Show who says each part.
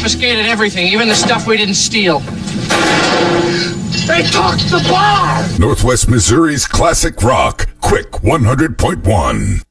Speaker 1: confiscated everything, even the stuff we didn't steal.
Speaker 2: They took the bar!
Speaker 3: Northwest Missouri's classic rock, Quick 100.1.